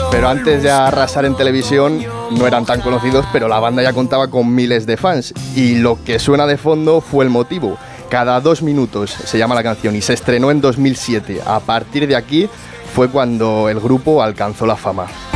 Pero antes de arrasar en televisión no eran tan conocidos, pero la banda ya contaba con miles de fans. Y lo que suena de fondo fue el motivo. Cada 2 minutos se llama la canción y se estrenó en 2007. A partir de aquí fue cuando el grupo alcanzó la fama.